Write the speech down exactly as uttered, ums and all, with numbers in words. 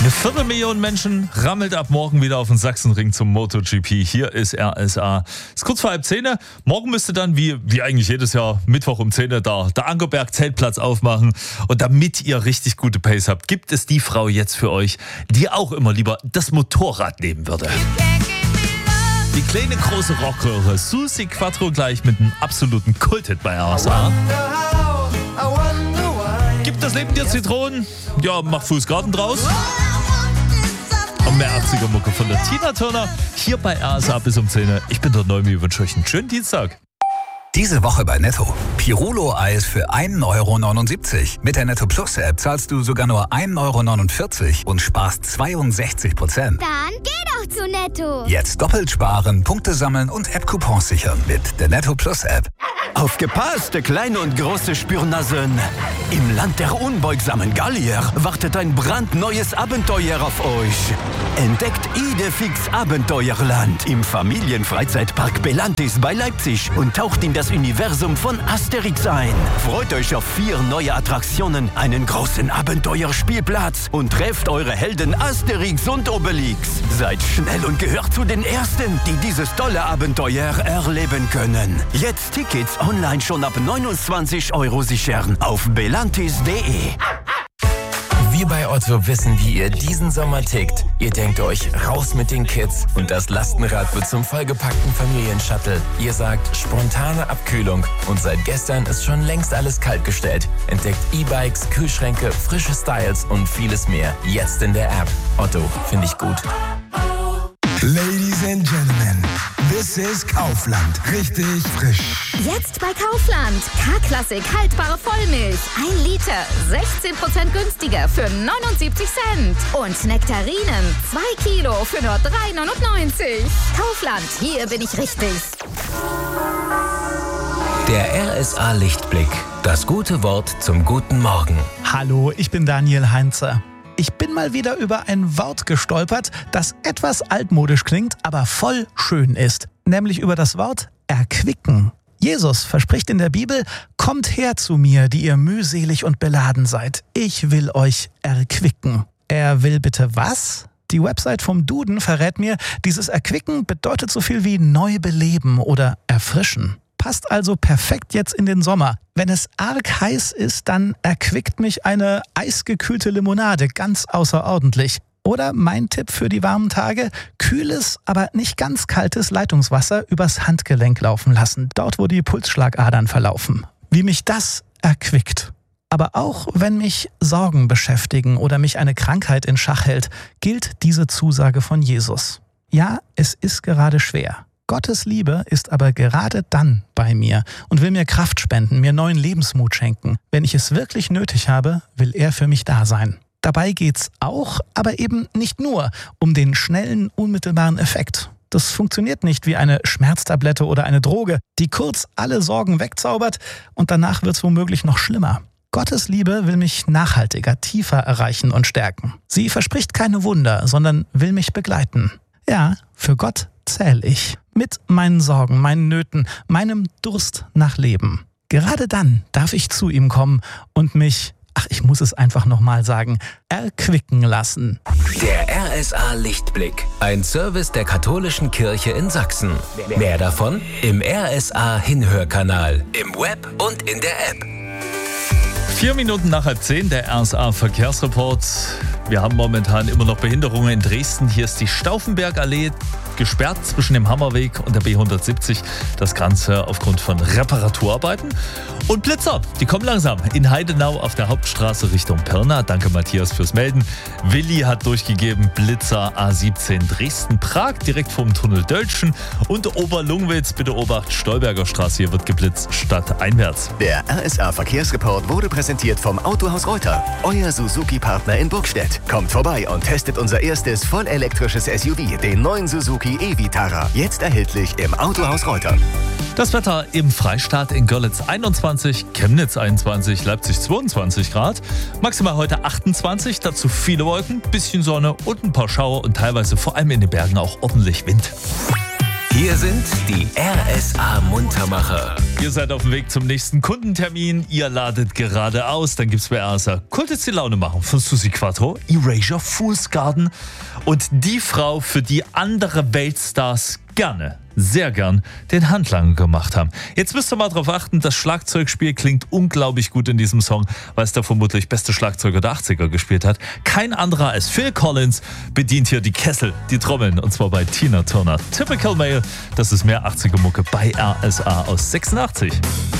Eine Viertelmillion Menschen rammelt ab morgen wieder auf den Sachsenring zum MotoGP. Hier ist R S A. Es ist kurz vor halb zehn. Morgen müsste dann, wie, wie eigentlich jedes Jahr, Mittwoch um zehn da der Ankerberg-Zeltplatz aufmachen. Und damit ihr richtig gute Pace habt, gibt es die Frau jetzt für euch, die auch immer lieber das Motorrad nehmen würde. Die kleine große Rockröhre Susi Quattro gleich mit einem absoluten Kulthit bei R S A. Gibt das Leben dir Zitronen? Ja, mach Fußgarten draus. Und mehr achtziger-Mucke von der Tina Turner. Hier bei R S A bis um zehn. Ich bin der Neumi, wünsche euch einen schönen Dienstag. Diese Woche bei Netto. Pirulo-Eis für ein Euro neunundsiebzig. Mit der Netto Plus App zahlst du sogar nur ein Euro neunundvierzig und sparst zweiundsechzig Prozent. Dann geh doch zu Netto. Jetzt doppelt sparen, Punkte sammeln und App-Coupons sichern mit der Netto Plus App. Aufgepasst, kleine und große Spürnasen. Im Land der unbeugsamen Gallier wartet ein brandneues Abenteuer auf euch. Entdeckt Idefix Abenteuerland im Familienfreizeitpark Belantis bei Leipzig und taucht in das Universum von Asterix ein. Freut euch auf vier neue Attraktionen, einen großen Abenteuerspielplatz und trefft eure Helden Asterix und Obelix. Seid schnell und gehört zu den Ersten, die dieses tolle Abenteuer erleben können. Jetzt Tickets online schon ab neunundzwanzig Euro sichern auf belantis punkt de. Wir bei Otto wissen, wie ihr diesen Sommer tickt. Ihr denkt euch, raus mit den Kids und das Lastenrad wird zum vollgepackten Familienshuttle. Ihr sagt, spontane Abkühlung und seit gestern ist schon längst alles kaltgestellt. Entdeckt E-Bikes, Kühlschränke, frische Styles und vieles mehr. Jetzt in der App. Otto, finde ich gut. Ladies and Gentlemen, this is Kaufland. Richtig frisch. Jetzt bei Kaufland. K-Klassik haltbare Vollmilch. Ein Liter. sechzehn Prozent günstiger für neunundsiebzig Cent. Und Nektarinen. zwei Kilo für nur drei neunundneunzig. Kaufland. Hier bin ich richtig. Der R S A Lichtblick. Das gute Wort zum guten Morgen. Hallo, ich bin Daniel Heinze. Ich bin mal wieder über ein Wort gestolpert, das etwas altmodisch klingt, aber voll schön ist. Nämlich über das Wort erquicken. Jesus verspricht in der Bibel, kommt her zu mir, die ihr mühselig und beladen seid. Ich will euch erquicken. Er will bitte was? Die Website vom Duden verrät mir, dieses Erquicken bedeutet so viel wie neu beleben oder erfrischen. Passt also perfekt jetzt in den Sommer. Wenn es arg heiß ist, dann erquickt mich eine eisgekühlte Limonade ganz außerordentlich. Oder mein Tipp für die warmen Tage, kühles, aber nicht ganz kaltes Leitungswasser übers Handgelenk laufen lassen, dort wo die Pulsschlagadern verlaufen. Wie mich das erquickt. Aber auch wenn mich Sorgen beschäftigen oder mich eine Krankheit in Schach hält, gilt diese Zusage von Jesus. Ja, es ist gerade schwer. Gottes Liebe ist aber gerade dann bei mir und will mir Kraft spenden, mir neuen Lebensmut schenken. Wenn ich es wirklich nötig habe, will er für mich da sein. Dabei geht's auch, aber eben nicht nur, um den schnellen, unmittelbaren Effekt. Das funktioniert nicht wie eine Schmerztablette oder eine Droge, die kurz alle Sorgen wegzaubert und danach wird's womöglich noch schlimmer. Gottes Liebe will mich nachhaltiger, tiefer erreichen und stärken. Sie verspricht keine Wunder, sondern will mich begleiten. Ja, für Gott zähle ich. Mit meinen Sorgen, meinen Nöten, meinem Durst nach Leben. Gerade dann darf ich zu ihm kommen und mich, ach, ich muss es einfach nochmal sagen, erquicken lassen. Der R S A Lichtblick. Ein Service der katholischen Kirche in Sachsen. Mehr davon im R S A Hinhörkanal, im Web und in der App. Vier Minuten nach halb zehn, der R S A Verkehrsreport. Wir haben momentan immer noch Behinderungen in Dresden. Hier ist die Stauffenbergallee gesperrt zwischen dem Hammerweg und der B hundertsiebzig. Das Ganze aufgrund von Reparaturarbeiten. Und Blitzer, die kommen langsam in Heidenau auf der Hauptstraße Richtung Pirna. Danke Matthias fürs Melden. Willi hat durchgegeben, Blitzer A siebzehn Dresden-Prag, direkt vom Tunnel Döltschen. Und Oberlungwitz, bitte Obacht, Stolberger Straße, hier wird geblitzt stadteinwärts. Der R S A Verkehrsreport wurde präsentiert vom Autohaus Reuter, euer Suzuki-Partner in Burgstedt. Kommt vorbei und testet unser erstes vollelektrisches S U V, den neuen Suzuki e-Vitara. Jetzt erhältlich im Autohaus Reuter. Das Wetter im Freistaat in Görlitz einundzwanzig, Chemnitz einundzwanzig, Leipzig zweiundzwanzig Grad. Maximal heute achtundzwanzig, dazu viele Wolken, bisschen Sonne und ein paar Schauer und teilweise vor allem in den Bergen auch ordentlich Wind. Hier sind die R S A Muntermacher. Ihr seid auf dem Weg zum nächsten Kundentermin. Ihr ladet gerade aus. Dann gibt's bei R S A Kultes die Laune machen von Susi Quattro, Erasure, Fool's Garden und die Frau, für die andere Weltstars gerne, sehr gern den Handlanger gemacht haben. Jetzt müsst ihr mal darauf achten, das Schlagzeugspiel klingt unglaublich gut in diesem Song, weil es der vermutlich beste Schlagzeuger der achtziger gespielt hat. Kein anderer als Phil Collins bedient hier die Kessel, die Trommeln, und zwar bei Tina Turner. Typical Male, das ist mehr achtziger Mucke bei R S A aus sechsundachtzig.